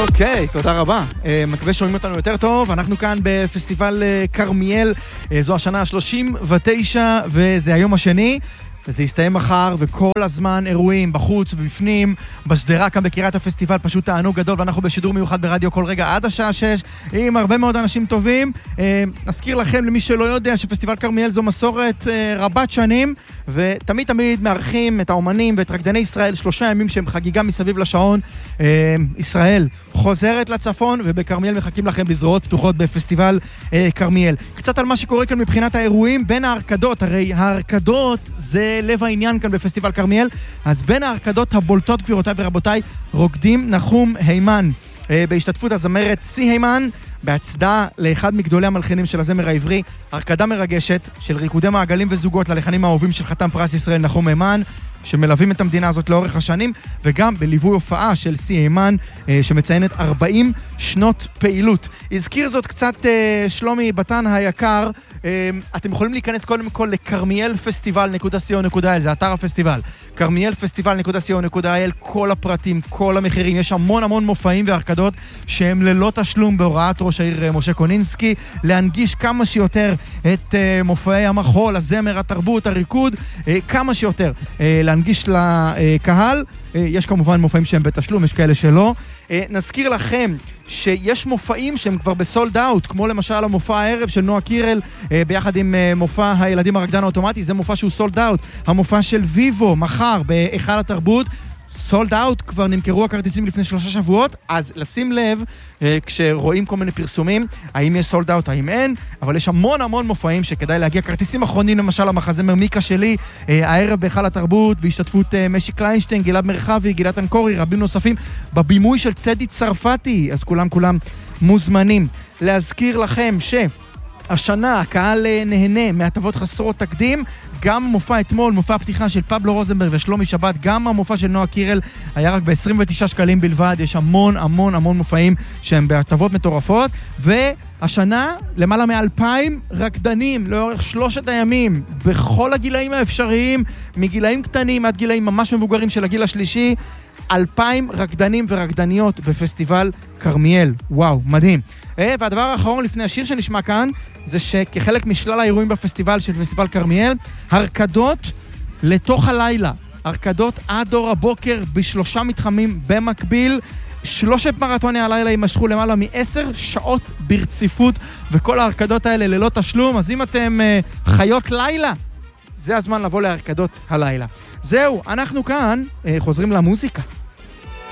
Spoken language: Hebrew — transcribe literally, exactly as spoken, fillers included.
אוקיי, תודה רבה. מקווה שומעים אותנו יותר טוב. אנחנו כאן בפסטיבל כרמיאל. זו השנה ה-שלושים ותשע וזה היום השני. וזה יסתיים מחר, וכל הזמן אירועים בחוץ ובפנים, בשדרה כאן בקריית הפסטיבל, פשוט תענוג גדול, ואנחנו בשידור מיוחד ברדיו כל רגע עד השעה שש, עם הרבה מאוד אנשים טובים. אה, נזכיר לכם, למי שלא יודע, שפסטיבל כרמיאל זו מסורת אה, רבת שנים, ותמיד תמיד מארחים את האומנים ואת רקדני ישראל, שלושה ימים שהם חגיגה מסביב לשעון. אה, ישראל חוזרת לצפון, ובכרמיאל מחכים לכם בזרועות פתוחות בפסטיבל אה, כרמיאל. קצת על מה שקורה כאן מבחינת האירועים, בין ההרקדות, הרי ההרקדות זה לב העניין כאן בפסטיבל כרמיאל. אז בין ההרקדות הבולטות, גבירותיי ורבותיי, רוקדים נחום הימן, אה, בהשתתפות הזמרת סי הימן, בהצדעה לאחד מגדולי המלחינים של הזמר העברי, הרקדה מרגשת של ריקודי מעגלים וזוגות ללחנים האהובים של חתם פרס ישראל נחום הימן, שמלווים את המדינה הזאת לאורך השנים, וגם בליווי הופעה של סי הימן, אה, שמציינת ארבעים שנות פעילות. הזכיר זאת קצת אה, שלומי בטן היקר. אה, אתם יכולים להיכנס קודם כל לכרמיאל פסטיבל נקודה סי או נקודה איי אל, זה אתר הפסטיבל. כרמיאל פסטיבל נקודה סי או נקודה איי אל, כל הפרטים, כל המחירים, יש המון המון מופעים והרקדות שהם ללא תשלום, בהוראת ראש העיר משה קונינסקי, להנגיש כמה שיותר את אה, מופעי המחול, הזמר, התרבות, הריקוד, אה, כמה שיותר. אה, להנגיש לקהל. יש כמובן מופעים שהם בתשלום, יש כאלה שלא. נזכיר לכם שיש מופעים שהם כבר בסולד אאוט, כמו למשל המופע הערב של נועה קירל ביחד עם מופע הילדים הרקדן האוטומטי, זה מופע שהוא סולד אאוט. המופע של ויבו מחר בהיכל התרבות, סולד אאוט, כבר נמכרו הכרטיסים לפני שלושה שבועות, אז לשים לב כשרואים כל מיני פרסומים, האם יש סולד אאוט, האם אין, אבל יש המון המון מופעים שכדאי להגיע. כרטיסים אחרונים, למשל המחזמר מיקה שלי, הערב בהיכל התרבות, בהשתתפות משי קליינשטיין, גלעד מרחבי, גלעד אנקורי, רבים נוספים, בבימוי של צדי צרפתי, אז כולם כולם מוזמנים. להזכיר לכם ש... השנה הקהל נהנה מהטבות חסרות תקדים, גם מופע אתמול, מופע פתיחה של פבלו רוזנברג ושלומי שבת, גם המופע של נועה קירל היה רק ב-עשרים ותשעה שקלים בלבד. יש המון המון המון מופעים שהם בהטבות מטורפות, והשנה למעלה מאלפיים רקדנים לאורך שלושת הימים, בכל הגילאים האפשריים, מגילאים קטנים עד גילאים ממש מבוגרים של הגיל השלישי, אלפיים רקדנים ורקדניות בפסטיבל כרמיאל. וואו, מדהים. והדבר האחרון לפני השיר שנשמע כאן, זה שכחלק משלל האירועים בפסטיבל של פסטיבל כרמיאל, הרקדות לתוך הלילה, הרקדות עד אור הבוקר בשלושה מתחמים במקביל. שלושת מרתוני הלילה יימשכו למעלה מעשר שעות ברציפות, וכל ההרקדות האלה ללא תשלום. אז אם אתם uh, חיות לילה, זה הזמן לבוא להרקדות הלילה. זהו, אנחנו כאן uh, חוזרים למוזיקה.